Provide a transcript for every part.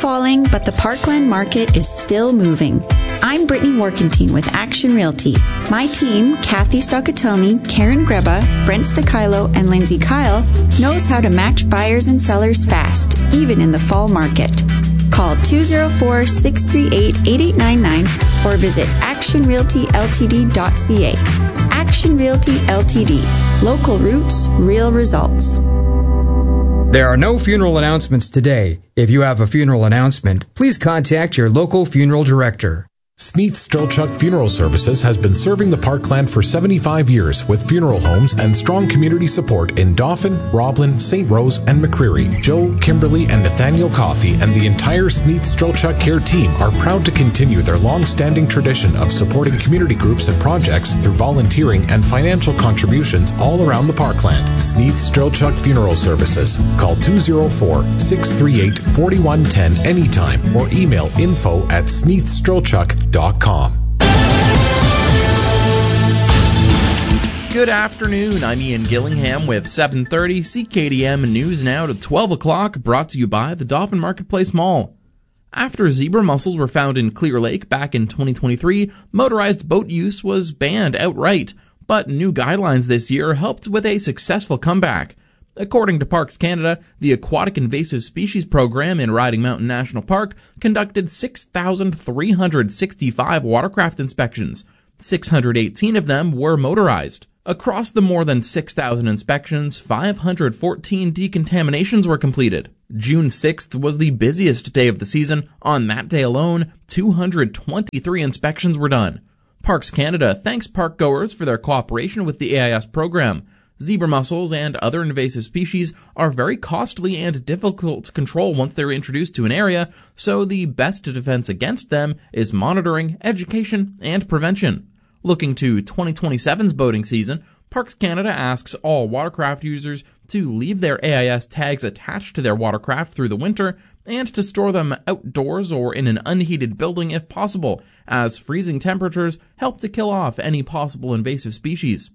falling, but the Parkland market is still moving. I'm Brittany Warkentine with Action Realty. My team, Kathy Stoccatelli, Karen Greba, Brent Stakilo, and Lindsay Kyle, knows how to match buyers and sellers fast, even in the fall market. Call 204-638-8899 or visit actionrealtyltd.ca. Action Realty Ltd. Local roots, real results. There are no funeral announcements today. If you have a funeral announcement, please contact your local funeral director. Sneath Strelchuk Funeral Services has been serving the Parkland for 75 years with funeral homes and strong community support in Dauphin, Roblin, St. Rose, and McCreary. Joe, Kimberly, and Nathaniel Coffey and the entire Sneath Strelchuk Care team are proud to continue their long-standing tradition of supporting community groups and projects through volunteering and financial contributions all around the Parkland. Sneath Strelchuk Funeral Services. Call 204-638-4110 anytime or email info@sneathstrelchuk.com. Good afternoon, I'm Ian Gillingham with 7:30 CKDM News now to 12 o'clock, brought to you by the Dauphin Marketplace Mall. After zebra mussels were found in Clear Lake back in 2023, motorized boat use was banned outright, but new guidelines this year helped with a successful comeback. According to Parks Canada, the Aquatic Invasive Species Program in Riding Mountain National Park conducted 6,365 watercraft inspections. 618 of them were motorized. Across the more than 6,000 inspections, 514 decontaminations were completed. June 6th was the busiest day of the season. On that day alone, 223 inspections were done. Parks Canada thanks parkgoers for their cooperation with the AIS program. Zebra mussels and other invasive species are very costly and difficult to control once they're introduced to an area, so the best defense against them is monitoring, education, and prevention. Looking to 2027's boating season, Parks Canada asks all watercraft users to leave their AIS tags attached to their watercraft through the winter and to store them outdoors or in an unheated building if possible, as freezing temperatures help to kill off any possible invasive species.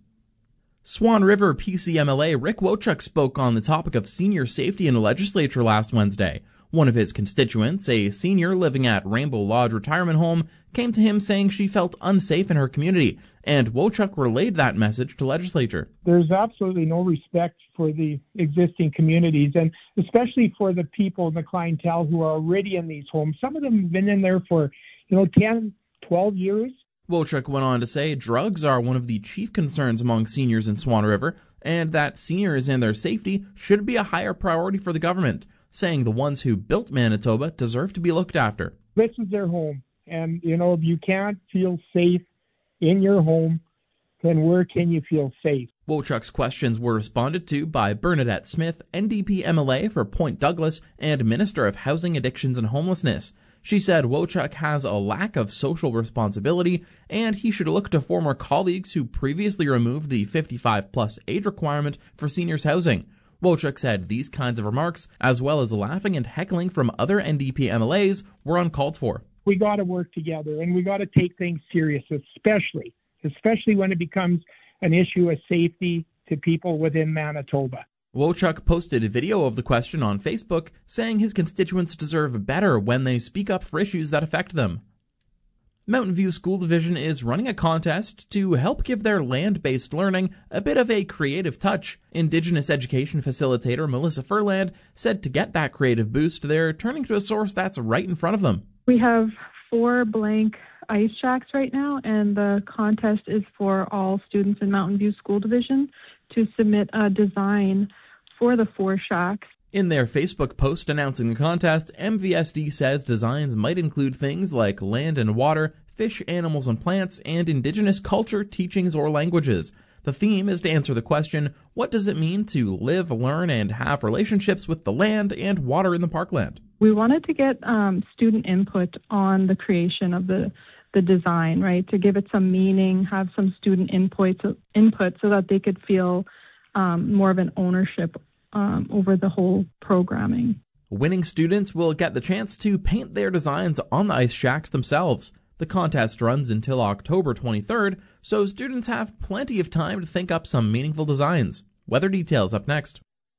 Swan River PCMLA Rick Wochuk spoke on the topic of senior safety in the legislature last Wednesday. One of his constituents, a senior living at Rainbow Lodge Retirement Home, came to him saying she felt unsafe in her community, and Wochuk relayed that message to legislature. There's absolutely no respect for the existing communities, and especially for the people in the clientele who are already in these homes. Some of them have been in there for 10, 12 years. Wochuk went on to say drugs are one of the chief concerns among seniors in Swan River, and that seniors and their safety should be a higher priority for the government, saying the ones who built Manitoba deserve to be looked after. This is their home, and if you can't feel safe in your home, then where can you feel safe? Wochuk's questions were responded to by Bernadette Smith, NDP MLA for Point Douglas and Minister of Housing, Addictions and Homelessness. She said Wochuk has a lack of social responsibility and he should look to former colleagues who previously removed the 55-plus age requirement for seniors housing. Wochuk said these kinds of remarks, as well as laughing and heckling from other NDP MLAs, were uncalled for. We got to work together and we got to take things serious, especially when it becomes an issue of safety to people within Manitoba. Wochuk posted a video of the question on Facebook, saying his constituents deserve better when they speak up for issues that affect them. Mountain View School Division is running a contest to help give their land-based learning a bit of a creative touch. Indigenous education facilitator Melissa Furland said to get that creative boost, they're turning to a source that's right in front of them. We have 4 blank ice shacks right now, and the contest is for all students in Mountain View School Division to submit a design for the 4 shacks. In their Facebook post announcing the contest, MVSD says designs might include things like land and water, fish, animals and plants, and Indigenous culture, teachings, or languages. The theme is to answer the question, what does it mean to live, learn, and have relationships with the land and water in the Parkland? We wanted to get student input on the creation of the design, right, to give it some meaning, have some student input so that they could feel more of an ownership over the whole programming. Winning students will get the chance to paint their designs on the ice shacks themselves. The contest runs until October 23rd, so students have plenty of time to think up some meaningful designs. Weather details up next.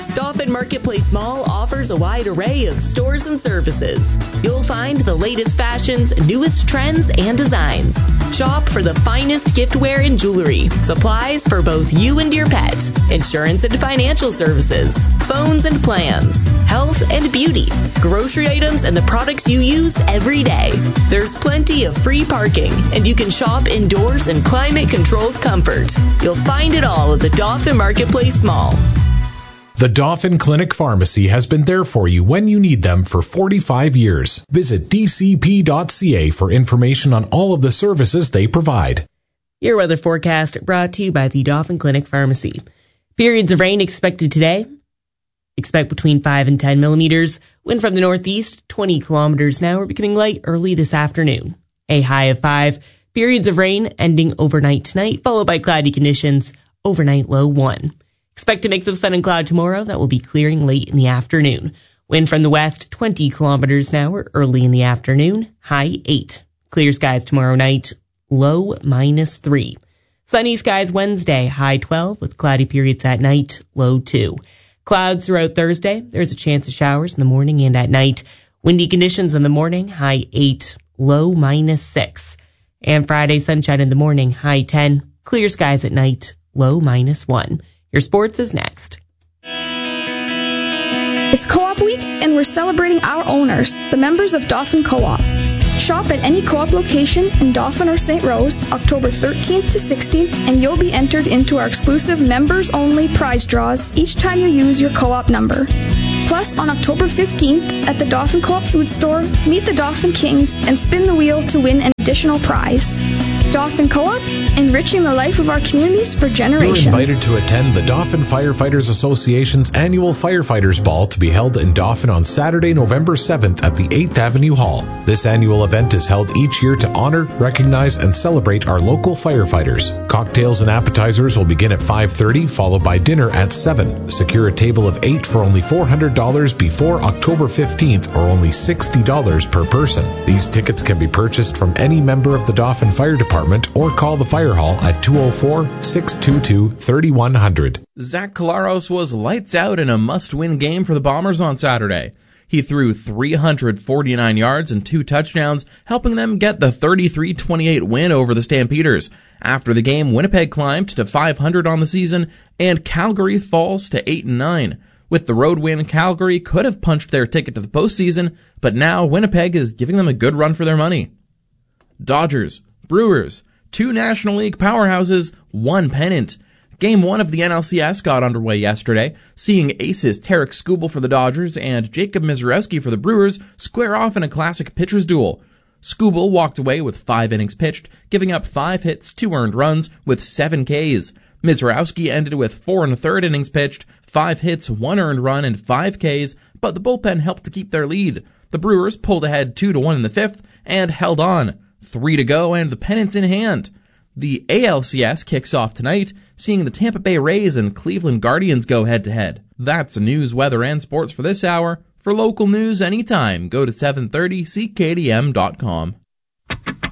Dauphin Marketplace Mall offers a wide array of stores and services. You'll find the latest fashions, newest trends, and designs. Shop for the finest giftware and jewelry, supplies for both you and your pet, insurance and financial services, phones and plans, health and beauty, grocery items and the products you use every day. There's plenty of free parking, and you can shop indoors in climate-controlled comfort. You'll find it all at the Dauphin Marketplace Mall. The Dauphin Clinic Pharmacy has been there for you when you need them for 45 years. Visit dcp.ca for information on all of the services they provide. Your weather forecast brought to you by the Dauphin Clinic Pharmacy. Periods of rain expected today. Expect between 5 and 10 millimeters. Wind from the northeast, 20 kilometers an hour, becoming light early this afternoon. A high of 5. Periods of rain ending overnight tonight, followed by cloudy conditions. Overnight low 1. Expect a mix of sun and cloud tomorrow that will be clearing late in the afternoon. Wind from the west, 20 kilometers an hour early in the afternoon, high 8. Clear skies tomorrow night, low -3. Sunny skies Wednesday, high 12 with cloudy periods at night, low 2. Clouds throughout Thursday. There's a chance of showers in the morning and at night. Windy conditions in the morning, high 8, low -6. And Friday, sunshine in the morning, high 10. Clear skies at night, low -1. Your sports is next. It's Co-op Week, and we're celebrating our owners, the members of Dauphin Co-op. Shop at any Co-op location in Dauphin or St. Rose, October 13th to 16th, and you'll be entered into our exclusive members-only prize draws each time you use your Co-op number. Plus, on October 15th, at the Dauphin Co-op Food Store, meet the Dauphin Kings and spin the wheel to win an additional prize. Dauphin Co-op, enriching the life of our communities for generations. You're invited to attend the Dauphin Firefighters Association's annual Firefighters Ball to be held in Dauphin on Saturday, November 7th at the 8th Avenue Hall. This annual event is held each year to honor, recognize, and celebrate our local firefighters. Cocktails and appetizers will begin at 5:30, followed by dinner at 7. Secure a table of 8 for only $400 before October 15th, or only $60 per person. These tickets can be purchased from any member of the Dauphin Fire Department or call the Fire Hall at 204-622-3100. Zach Collaros was lights out in a must-win game for the Bombers on Saturday. He threw 349 yards and 2 touchdowns, helping them get the 33-28 win over the Stampeders. After the game, Winnipeg climbed to 500 on the season, and Calgary falls to 8-9. With the road win, Calgary could have punched their ticket to the postseason, but now Winnipeg is giving them a good run for their money. Dodgers, Brewers, 2 National League powerhouses, 1 pennant. Game 1 of the NLCS got underway yesterday, seeing aces Tarek Skubal for the Dodgers and Jacob Misiorowski for the Brewers square off in a classic pitcher's duel. Skubal walked away with 5 innings pitched, giving up 5 hits, 2 earned runs, with 7 Ks. Misiorowski ended with 4 1/3 innings pitched, 5 hits, 1 earned run, and 5 Ks, but the bullpen helped to keep their lead. The Brewers pulled ahead 2-1 in the 5th and held on. 3 to go and the pennant's in hand. The ALCS kicks off tonight, seeing the Tampa Bay Rays and Cleveland Guardians go head-to-head. That's news, weather, and sports for this hour. For local news anytime, go to 730cktm.com.